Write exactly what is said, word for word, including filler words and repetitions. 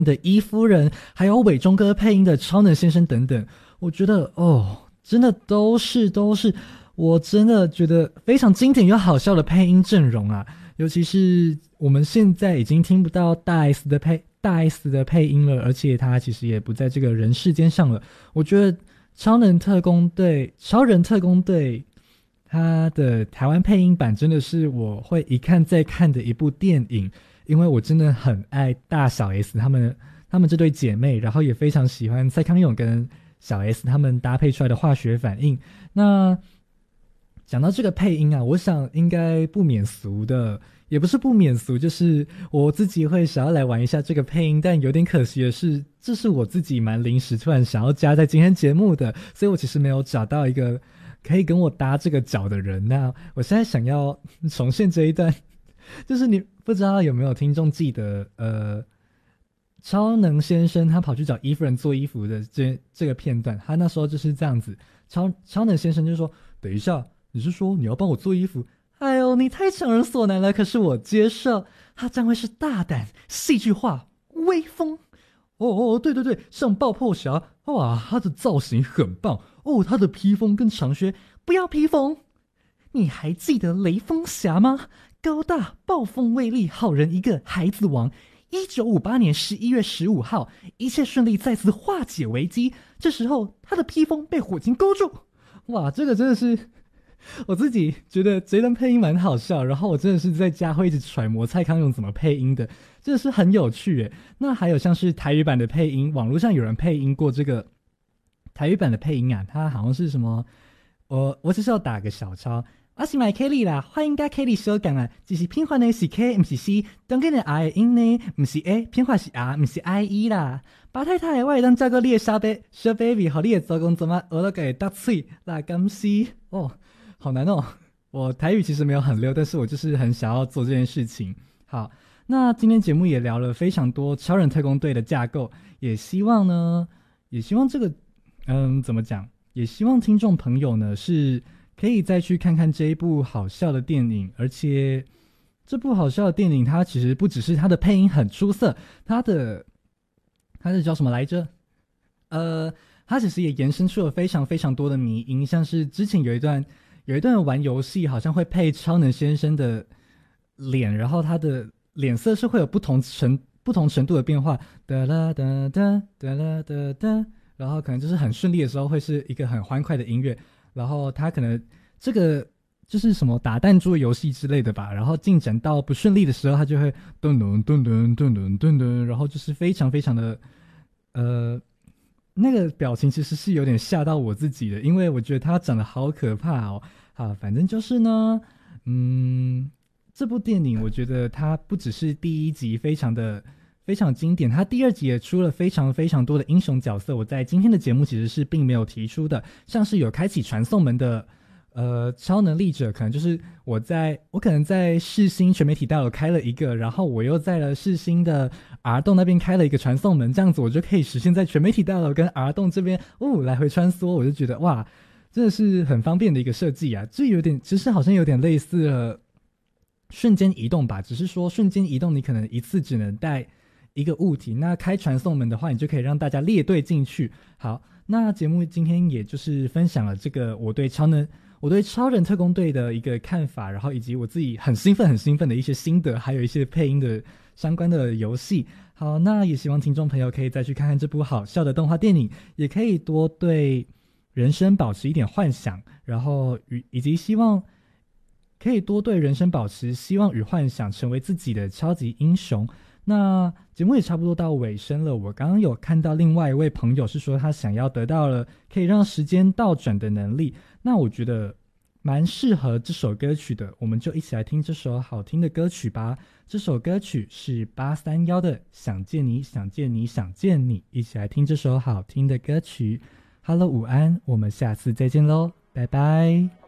的伊夫人，还有伟忠哥配音的超能先生等等，我觉得哦，真的都是都是，我真的觉得非常经典又好笑的配音阵容啊！尤其是我们现在已经听不到大 S 的配大 S 的配音了，而且他其实也不在这个人世间上了。我觉得超能特工队、超人特工队，他的台湾配音版真的是我会一看再看的一部电影，因为我真的很爱大小 S 他们他们这对姐妹，然后也非常喜欢蔡康永跟小 S 他们搭配出来的化学反应。那讲到这个配音啊，我想应该不免俗的，也不是不免俗，就是我自己会想要来玩一下这个配音，但有点可惜的是，这是我自己蛮临时突然想要加在今天节目的，所以我其实没有找到一个可以跟我搭这个角的人。那我现在想要重现这一段，就是你不知道有没有听众记得，呃，超能先生他跑去找伊夫人做衣服的这这个片段，他那时候就是这样子，超超能先生就说：“等一下。”你是说你要帮我做衣服？哎呦，你太强人所难了，可是我接受。他将会是大胆、戏剧化、威风。哦哦，对对对，像爆破侠，哇，他的造型很棒哦，他的披风跟长靴，不要披风。你还记得雷锋侠吗？高大、暴风威力，好人一个，孩子王。一九五八年十一月十五号，一切顺利，再次化解危机。这时候，他的披风被火星勾住。哇，这个真的是。我自己觉得这段配音蛮好笑，然后我真的是在家会一直揣摩蔡康永怎么配音的，真的是很有趣耶。那还有像是台语版的配音，网络上有人配音过这个台语版的配音啊，它好像是什么，我我只是要打个小抄，我是买 Kelly 啦，欢迎跟 Kelly 相共啊，只是拼法呢是 K 不是 C， 当跟的 I 的音呢不是 A， 拼法是 R 不是 I E 啦。八太太，我会当照顾你的小 baby， 小 baby， 和你的做工怎么学到给搭嘴啦，感谢哦。好难哦，我台语其实没有很溜，但是我就是很想要做这件事情。好，那今天节目也聊了非常多超人特工队的架构，也希望呢，也希望这个，嗯，怎么讲？也希望听众朋友呢是可以再去看看这一部好笑的电影，而且这部好笑的电影它其实不只是它的配音很出色，它的它是叫什么来着？呃，它其实也延伸出了非常非常多的迷因，像是之前有一段。有一段玩游戏好像会配超能先生的脸，然后他的脸色是会有不同程不同程度的变化，哒啦哒哒哒啦哒哒，然后可能就是很顺利的时候会是一个很欢快的音乐，然后他可能这个就是什么打弹珠游戏之类的吧，然后进展到不顺利的时候，他就会噔噔噔噔噔噔噔噔，然后就是非常非常的呃。那个表情其实是有点吓到我自己的，因为我觉得他长得好可怕哦。好，反正就是呢，嗯，这部电影我觉得它不只是第一集非常的非常经典，它第二集也出了非常非常多的英雄角色，我在今天的节目其实是并没有提出的，像是有开启传送门的呃超能力者，可能就是我在我可能在世新全媒体大楼开了一个，然后我又在了世新的 R 栋那边开了一个传送门，这样子我就可以实现在全媒体大楼跟 R 栋这边哦来回穿梭，我就觉得哇真的是很方便的一个设计啊，这有点其实好像有点类似了瞬间移动吧，只是说瞬间移动你可能一次只能带一个物体，那开传送门的话你就可以让大家列队进去。好，那节目今天也就是分享了这个我对超能我对超人特工队的一个看法，然后以及我自己很兴奋很兴奋的一些心得，还有一些配音的相关的游戏。好，那也希望听众朋友可以再去看看这部好笑的动画电影，也可以多对人生保持一点幻想，然后与以及希望可以多对人生保持希望与幻想，成为自己的超级英雄。那节目也差不多到尾声了，我刚刚有看到另外一位朋友是说他想要得到了可以让时间倒转的能力，那我觉得蛮适合这首歌曲的，我们就一起来听这首好听的歌曲吧。这首歌曲是八三一的想见你想见你想见你，一起来听这首好听的歌曲。Hello 午安，我们下次再见咯，拜拜。